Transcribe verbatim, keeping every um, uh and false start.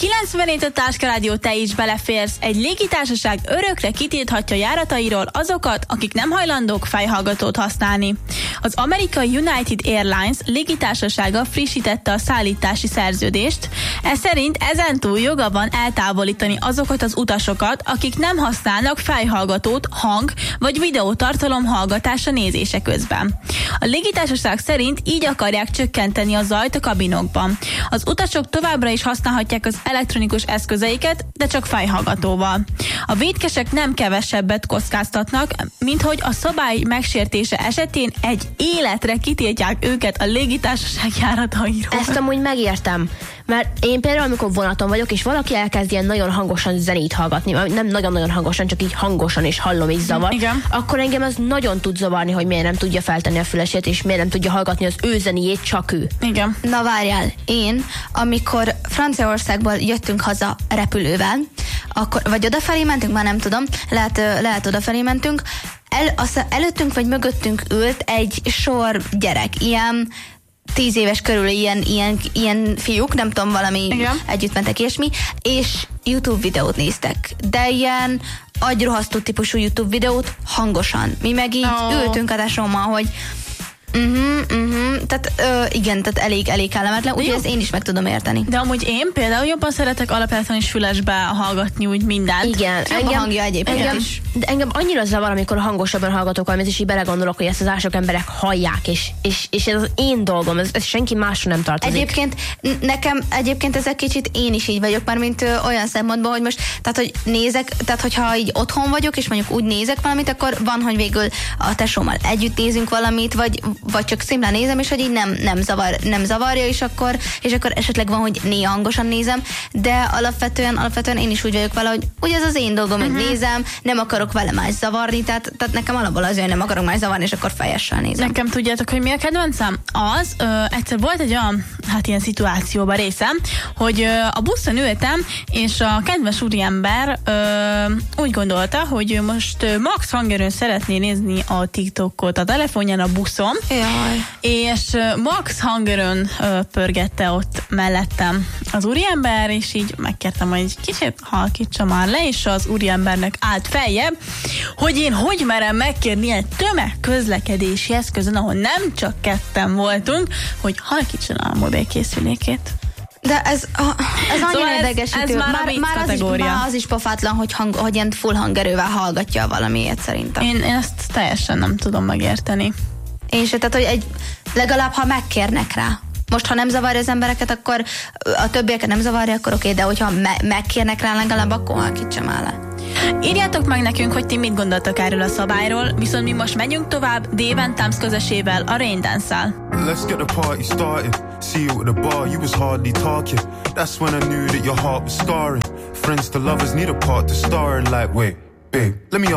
kilencvenhét a Táska Rádió, te is beleférsz. Egy légitársaság örökre kitilthatja járatairól azokat, akik nem hajlandók fejhallgatót használni. Az amerikai United Airlines légitársasága frissítette a szállítási szerződést. Ez szerint ezentúl joga van eltávolítani azokat az utasokat, akik nem használnak fejhallgatót hang- vagy videótartalom hallgatása nézése közben. A légitársaság szerint így akarják csökkenteni a zajt a kabinokban. Az utasok továbbra is használhatják az elektronikus eszközeiket, de csak fejhallgatóval. A vétkesek nem kevesebbet kockáztatnak, mint hogy a szabály megsértése esetén egy életre kitiltják őket a légitársaság járatairól. Ezt amúgy megértem, mert én például, amikor vonaton vagyok, és valaki elkezd ilyen nagyon hangosan zenét hallgatni, nem nagyon-nagyon hangosan, csak így hangosan és hallom és zavar, igen, akkor engem ez nagyon tud zavarni, hogy miért nem tudja feltenni a fülesét, és miért nem tudja hallgatni az ő zenéjét, csak ő. Igen. Na várjál, én, amikor Franciaországból jöttünk haza repülővel, akkor, vagy odafelé mentünk, már nem tudom, lehet, lehet odafelé mentünk, El, az, előttünk vagy mögöttünk ült egy sor gyerek, ilyen tíz éves körül ilyen, ilyen, ilyen fiúk, nem tudom, valami igen, együtt mentek ilyesmi, és YouTube videót néztek, de ilyen agyrohasztó típusú YouTube videót hangosan. Mi meg így oh. ültünk a tesómmal, hogy Uh-huh, uh-huh. Tehát ö, igen, tehát elég, elég kellemetlen, úgyhogy ezt én is meg tudom érteni. De amúgy én például jobban szeretek alapvetően is fülesbe hallgatni úgy mindent. Igen, Jobb engem, a hangja egyébként engem, is. De engem annyira zavar, amikor hangosabban hallgatok valamit, és így belegondolok, hogy ezt az ások emberek hallják, és, és, és ez az én dolgom, ez, ez senki másra nem tartozik. Egyébként nekem, egyébként ezek kicsit én is így vagyok, már mint ö, olyan szempontból, hogy most, tehát hogy nézek, tehát hogyha így otthon vagyok, és mondjuk úgy nézek valamit, akkor van, hogy végül a tesómmal együtt nézünk valamit, vagy vagy csak szimplán nézem, és hogy így nem, nem, zavar, nem zavarja, és akkor, és akkor esetleg van, hogy néha hangosan nézem, de alapvetően, alapvetően én is úgy vagyok vele, hogy ugye ez az én dolgom, hogy uh-huh. nézem, nem akarok vele más zavarni, tehát, tehát nekem alapból azért nem akarok más zavarni, és akkor fejessel nézem. Nekem tudjátok, hogy mi a kedvencem? Az, ö, egyszer volt egy olyan, hát ilyen szituációban részem, hogy ö, a buszon ültem, és a kedves úriember ö, úgy gondolta, hogy ő most ö, max hangerőn szeretné nézni a TikTokot a telefonján a buszon, Jaj. és uh, max hangerőn uh, pörgette ott mellettem az úriember, és így megkértem, hogy egy kicsit halkítsa már le, és az úriembernek állt feljebb, hogy én hogy merem megkérni egy tömegközlekedési eszközön, ahol nem csak ketten voltunk, hogy halkítson a mobilkészülékét. De ez, ez annyira szóval ez, idegesítő. ez már, már, már, az is, már az is pofátlan, hogy, hang, hogy ilyen full hangerővel hallgatja valamiért szerintem. Én, én ezt teljesen nem tudom megérteni. Én se, tehát hogy egy, legalább ha megkérnek rá. Most, ha nem zavarja az embereket, akkor a többieket nem zavarja, akkor oké, de hogyha me- megkérnek rá legalább, akkor halkítsam el le. Írjátok meg nekünk, hogy ti mit gondoltak erről a szabályról, viszont mi most megyünk tovább Dave and Thumbs közösével, a Rain Dance-szal. Let's get the party started. See you at the bar, you was hardly talking. That's when I knew that your heart was scarring. Friends to lovers need a part to star in, like, wait, babe, let me